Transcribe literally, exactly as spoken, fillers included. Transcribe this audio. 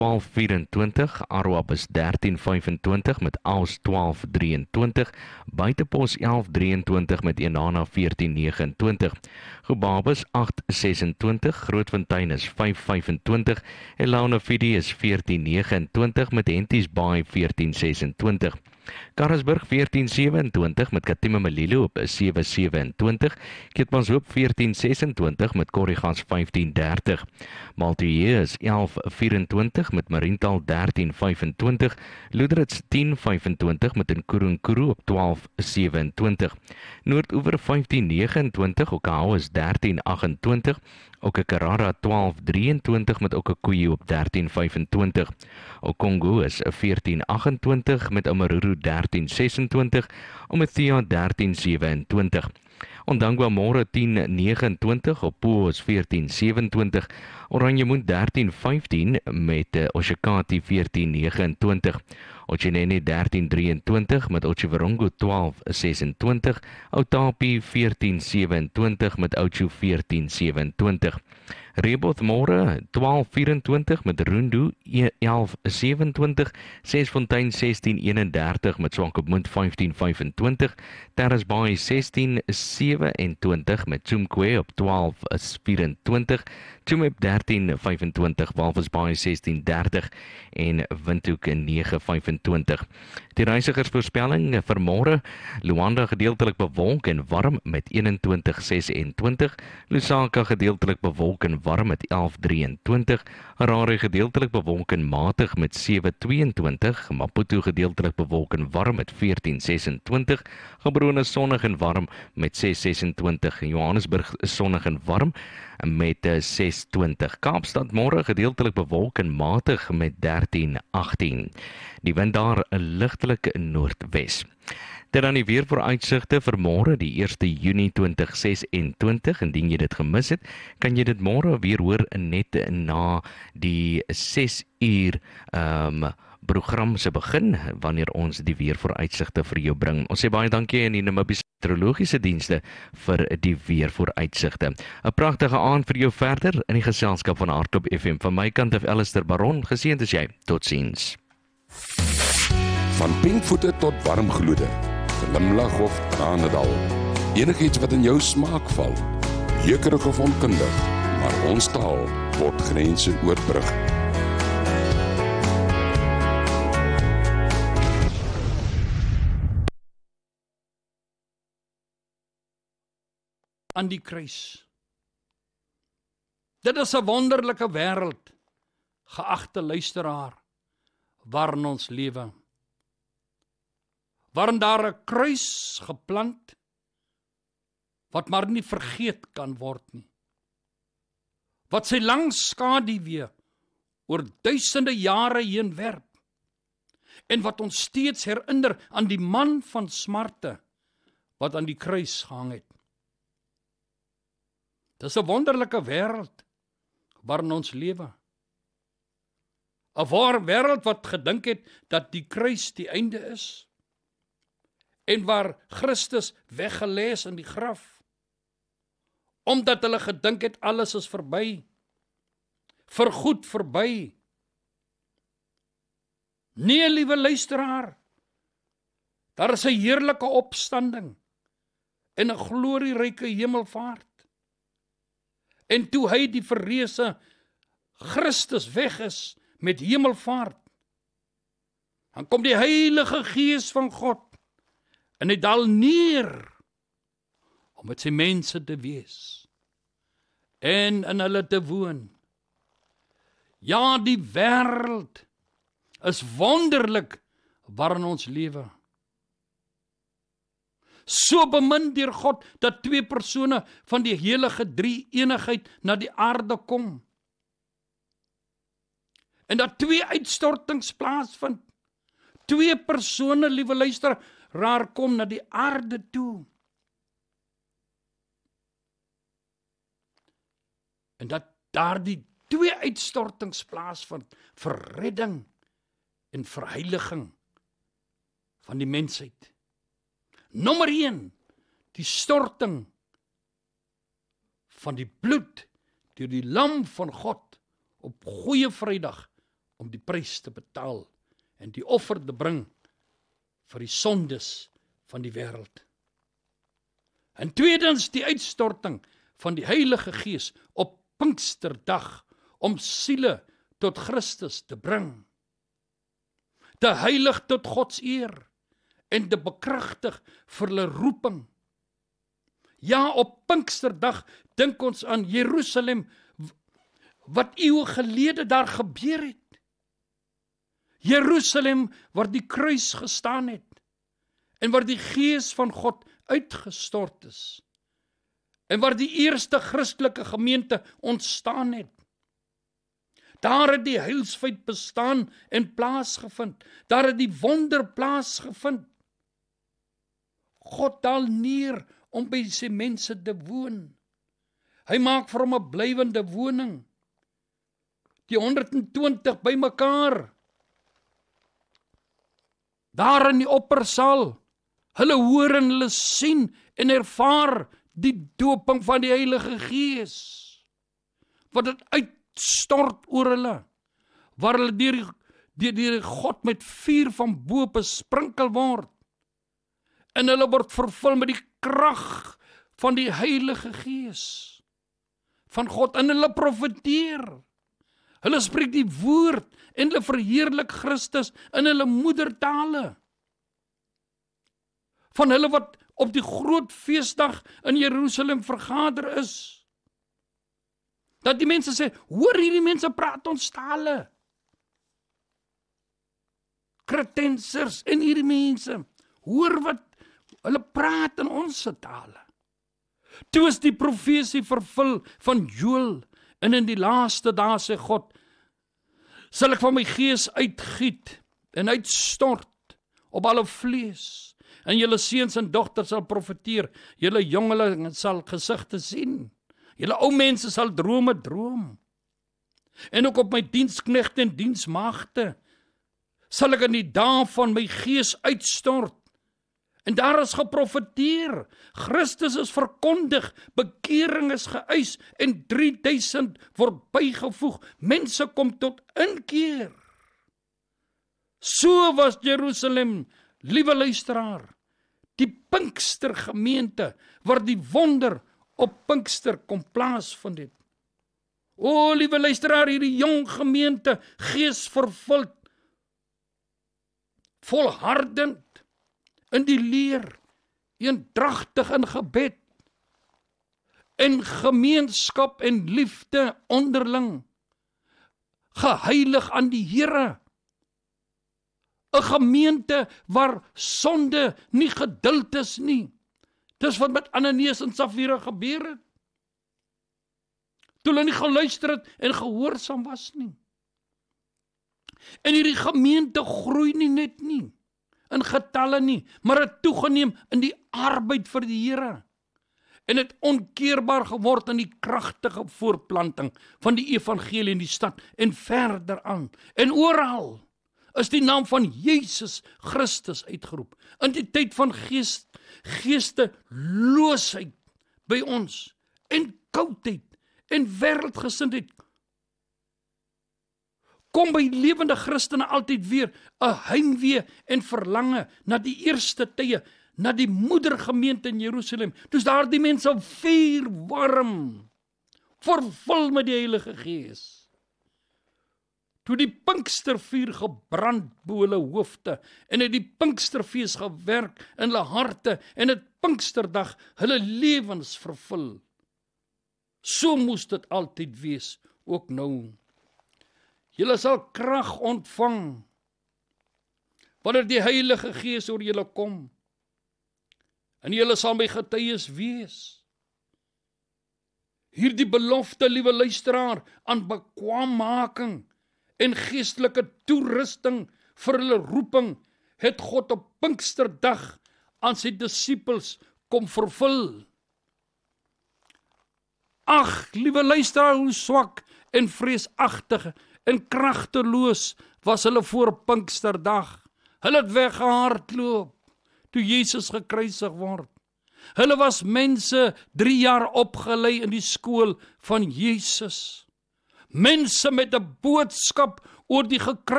twaalf vyf-en-twintig, Aroab is dertien vyf-en-twintig met Aus twaalf drie-en-twintig, Buitepos elf drie-en-twintig met Enana veertien nege-en-twintig, Gobabis agt ses-en-twintig, Grootfontein is vyf vyf-en-twintig, Elaunafidi is veertien nege-en-twintig met Henties Baai veertien ses-en-twintig, Karasburg veertien sewe-en-twintig met Katima Malilo op sewe sewe-en-twintig, Keetmanshoop veertien ses-en-twintig met Korrigas vyftien dertig, Maltuie is elf vyf-en-twintig met Mariental dertien vyf-en-twintig, Loederits tien vyf-en-twintig met Nkurunkuru op twaalf sewe-en-twintig, Noordoever vyftien nege-en-twintig, Okao is dertien agt-en-twintig, Okakarara twaalf drie-en-twintig met Okakoyi op dertien vyf-en-twintig, Okongo is veertien agt-en-twintig met Omaruru dertien ses-en-twintig, Omethea dertien sewe-en-twintig, Ondangwa More tien nege-en-twintig, Oppo is veertien sewe-en-twintig, Oranjemund dertien vyftien met uh, Oshakati veertien nege-en-twintig, Ochenene dertien drie-en-twintig met Otjiwarongo twaalf ses-en-twintig, Outapi veertien sewe-en-twintig met Oudtshoorn veertien sewe-en-twintig, Reboth More twaalf vyf-en-twintig met Rundu elf sewe-en-twintig, Sesfontein sestien een-en-dertig met Swakopmund vyftien vyf-en-twintig, Terrasbaai sestien sewe-en-twintig met Tsumkwe op twaalf vyf-en-twintig, Tsumeb dertien vyf-en-twintig, Walvisbaai sestien dertig en Windhoek nege vyf-en-twintig. Die reisigersvoorspelling vir môre, Luanda gedeeltelik bewolk en warm met eenentwintig ses-en-twintig, Lusaka gedeeltelik bewolk en warm met elf drie-en-twintig, Harare gedeeltelik bewolk en matig met sewe twee-en-twintig, Maputo gedeeltelik bewolk en warm met veertien ses-en-twintig, Gaborone sonnig en warm met ses ses-en-twintig, Johannesburg sonnig en warm met ses twintig, Kaapstad môre gedeeltelik bewolk en matig met dertien agtien. Die wind daar 'n ligtelik noordwes. Dit dan die weervooruitsigte vir môre, die eerste Junie twintig ses-en-twintig. Indien jy dit gemis het, kan jy dit môre weer hoor net na die ses uur um, program se begin, wanneer ons die weervooruitsigte vir jou bring. Ons sê baie dankie aan die Namibiese meteorologiese dienste vir die weervooruitsigte. 'n Pragtige aand vir jou verder in die geselskap van Hardtop F M. Van my kant af Alistair Baron, geseënd is jy. Totsiens. Van pinkvoete tot warmgloede, glimlag of tranendal, enigiets wat in jou smaak val, jeukerig of onkundig, maar ons taal word grense oorbrug. Aan die kruis. Dit is 'n wonderlike wêreld, geagte luisteraar, waarin ons lewe. Waarin daar 'n kruis geplant, wat maar nie vergeet kan word nie. Wat sy lang skaduwee oor duisende jare heen werp, en wat ons steeds herinner aan die man van smarte, wat aan die kruis gehang het. Dis 'n wonderlike wêreld waarin ons lewe. 'n Ware wêreld wat gedink het dat die kruis die einde is, en waar Christus weggelê is in die graf, omdat hulle gedink het alles is verby, vergoed verby. Nee, liewe luisteraar, daar is 'n heerlike opstanding en 'n glorieryke hemelvaart. En toe hy die verreëse Christus weg is met hemelvaart, dan kom die Heilige Gees van God en hy daal neer om met sy mense te wees en in hulle te woon. Ja, die wêreld is wonderlik waarin ons lewe. So bemin deur God dat twee persone van die heilige drie eenigheid na die aarde kom. En dat twee uitstortings plaasvind. Twee persone, liewe luisteraar, kom na die aarde toe. En dat daar die twee uitstortings plaasvind vir redding en verheiliging van die mensheid. Nommer een, die storting van die bloed deur die lam van God op Goeie Vrydag om die prys te betaal en die offer te bring vir die sondes van die wêreld. En tweedens die uitstorting van die Heilige Gees op Pinksterdag om siele tot Christus te bring, te heilig tot Gods eer en te bekragtig vir hulle roeping. Ja, op Pinksterdag dink ons aan Jerusalem, wat eeue gelede daar gebeur het. Jerusalem waar die kruis gestaan het en waar die Gees van God uitgestort is en waar die eerste Christelike gemeente ontstaan het. Daar het die heilsfeit bestaan en plaasgevind. Daar het die wonder plaasgevind. God daal neer om by sy mense te woon. Hy maak vir hom 'n blywende woning. Die honderd en twintig by mekaar. Daar in die oppersaal. Hulle hoor en hulle sien en ervaar die doping van die Heilige Gees. Wat dit uitstort oor hulle. Waar hulle deur die, die God met vuur van bo besprinkel word. En hulle word vervul met die krag van die Heilige Gees van God, en hulle profeteer. Hulle spreek die woord en hulle verheerlik Christus in hulle moedertale. Van hulle wat op die groot feesdag in Jerusalem vergader is. Dat die mense sê, hoor hierdie mense praat ons tale. Kretensers en hierdie mense, hoor wat hulle praat in ons tale. Toe is die profesie vervul van Joël, en in die laaste dae sê God, sal ek van my gees uitgiet en uitstort op alle vlees, en julle seuns en dogters sal profeteer, julle jongelinge sal gesigte sien, julle ou mense sal drome droom, en ook op my diensknegte en diensmagte sal ek in die dae van my gees uitstort. En daar is geprofeteer, Christus is verkondig, bekering is geëis en drie duisend word bygevoeg. Mense kom tot inkeer. So was Jerusalem, liewe luisteraar, die Pinkster gemeente waar die wonder op Pinkster kom plaasvind het. O, liewe luisteraar, hierdie jong gemeente, gees vervuld, volhardend in die leer, eendragtig in gebed, en gemeenskap en liefde onderling, geheilig aan die Here, 'n gemeente waar sonde nie geduld is nie. Dis wat met Ananias en Safira gebeur het. Toe hulle nie geluister het en gehoorsaam was nie. En hierdie gemeente groei nie net nie, in getalle nie, maar het toegeneem in die arbeid vir die Here. En het onkeerbaar geword in die kragtige voortplanting van die evangelie in die stad en verder aan. En oral is die naam van Jesus Christus uitgeroep. In die tyd van geest, geesteloosheid by ons, en koudheid, en wêreldgesindheid, kom by lewende Christene altyd weer 'n heimwee en verlange na die eerste tye, na die moedergemeente in Jerusalem. Dus daar die mense vuur warm, vervul met die Heilige Gees. Toe die Pinkstervuur gebrand bo hulle hoofde, en het die Pinksterfees gewerk in hulle harte, en het Pinksterdag hulle lewens vervul. So moes dit altyd wees, ook nou. Julle sal krag ontvang, wanneer die Heilige Gees oor julle kom, en julle sal my getuies wees. Hierdie belofte, liewe luisteraar, aan bekwaammaking en geestelike toerusting vir hulle roeping, het God op Pinksterdag aan sy disippels kom vervul. Ag, liewe luisteraar, hoe swak en vreesagtig en kragteloos was hulle voor Pinksterdag. Hulle het weggehardloop toe Jesus gekruisig word. Hulle was mense drie jaar opgelei in die skool van Jesus. Mense met 'n boodskap oor die gekruis